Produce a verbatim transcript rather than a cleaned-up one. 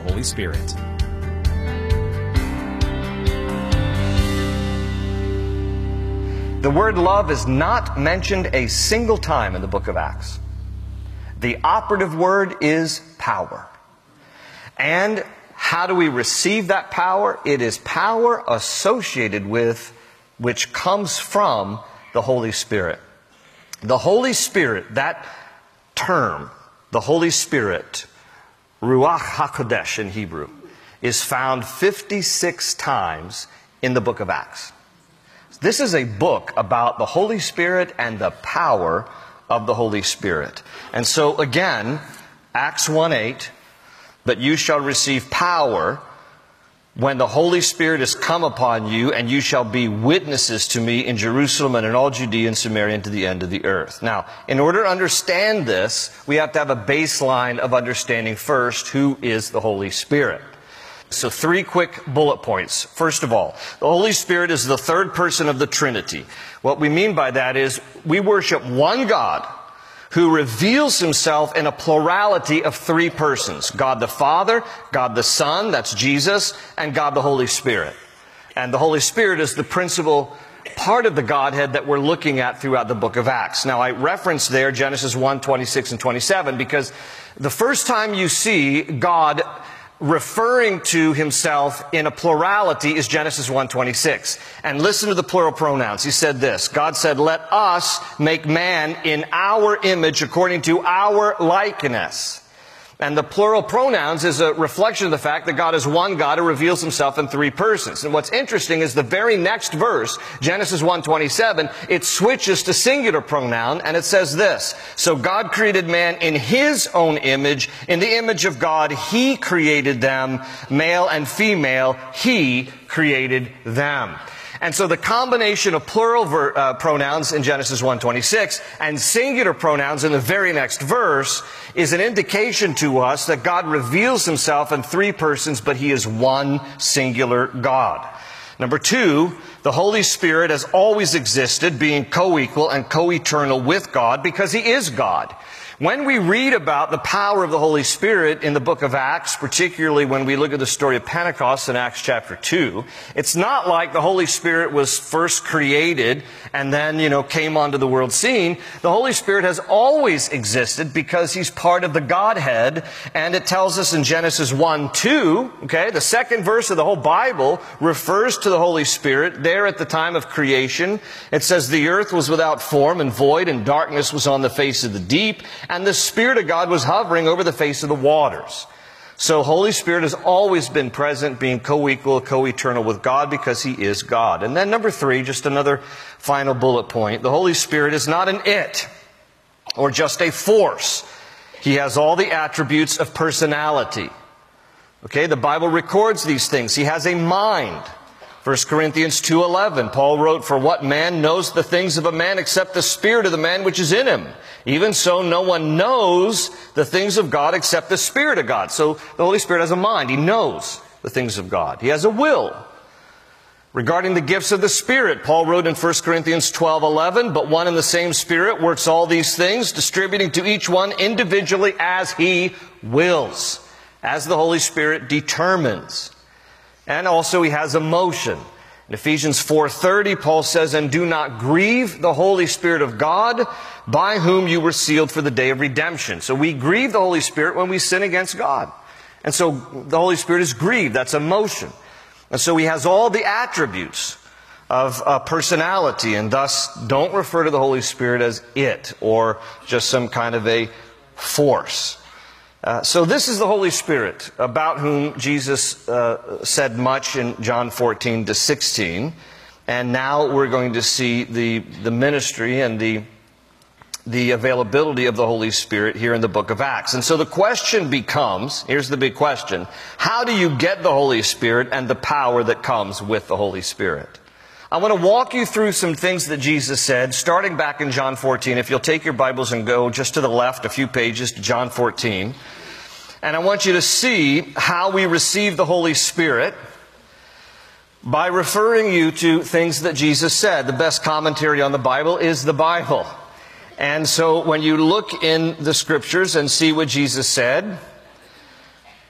Holy Spirit. The word love is not mentioned a single time in the book of Acts. The operative word is power. And how do we receive that power? It is power associated with, which comes from the Holy Spirit. The Holy Spirit, that term, the Holy Spirit, Ruach HaKodesh in Hebrew, is found fifty-six times in the book of Acts. This is a book about the Holy Spirit and the power of the Holy Spirit. And so again, Acts one eight, but you shall receive power when the Holy Spirit is come upon you, and you shall be witnesses to me in Jerusalem and in all Judea and Samaria and to the end of the earth. Now, in order to understand this, we have to have a baseline of understanding first who is the Holy Spirit. So three quick bullet points. First of all, the Holy Spirit is the third person of the Trinity. What we mean by that is we worship one God who reveals himself in a plurality of three persons. God the Father, God the Son, that's Jesus, and God the Holy Spirit. And the Holy Spirit is the principal part of the Godhead that we're looking at throughout the book of Acts. Now, I referenced there Genesis one, twenty-six and twenty-seven because the first time you see God referring to himself in a plurality is Genesis one twenty-six. And listen to the plural pronouns. He said this, God said, let us make man in our image according to our likeness. And the plural pronouns is a reflection of the fact that God is one God who reveals himself in three persons. And what's interesting is the very next verse, Genesis one twenty-seven, it switches to singular pronoun and it says this, so God created man in his own image. In the image of God, he created them, male and female, he created them. And so the combination of plural ver, uh, pronouns in Genesis one twenty-six and singular pronouns in the very next verse is an indication to us that God reveals himself in three persons, but he is one singular God. Number two, the Holy Spirit has always existed, being co-equal and co-eternal with God because he is God. When we read about the power of the Holy Spirit in the book of Acts, particularly when we look at the story of Pentecost in Acts chapter two, it's not like the Holy Spirit was first created and then, you know, came onto the world scene. The Holy Spirit has always existed because he's part of the Godhead, and it tells us in Genesis one two, okay, the second verse of the whole Bible refers to the Holy Spirit there at the time of creation. It says the earth was without form and void, and darkness was on the face of the deep, and the Spirit of God was hovering over the face of the waters. So Holy Spirit has always been present, being co-equal, co-eternal with God because he is God. And then number three, just another final bullet point. The Holy Spirit is not an it or just a force. He has all the attributes of personality. Okay, the Bible records these things. He has a mind. First Corinthians two eleven, Paul wrote, for what man knows the things of a man except the spirit of the man which is in him? Even so, no one knows the things of God except the Spirit of God. So the Holy Spirit has a mind. He knows the things of God. He has a will. Regarding the gifts of the Spirit, Paul wrote in First Corinthians twelve eleven, but one and the same Spirit works all these things, distributing to each one individually as he wills, as the Holy Spirit determines. And also he has emotion. In Ephesians four thirty, Paul says, and do not grieve the Holy Spirit of God, by whom you were sealed for the day of redemption. So we grieve the Holy Spirit when we sin against God. And so the Holy Spirit is grieved. That's emotion. And so he has all the attributes of uh, personality, and thus don't refer to the Holy Spirit as it or just some kind of a force. Uh, so this is the Holy Spirit, about whom Jesus uh, said much in John fourteen to sixteen. And now we're going to see the, the ministry and the, the availability of the Holy Spirit here in the book of Acts. And so the question becomes, here's the big question, how do you get the Holy Spirit and the power that comes with the Holy Spirit? I want to walk you through some things that Jesus said, starting back in John fourteen. If you'll take your Bibles and go just to the left a few pages to John fourteen. And I want you to see how we receive the Holy Spirit by referring you to things that Jesus said. The best commentary on the Bible is the Bible. And so when you look in the Scriptures and see what Jesus said,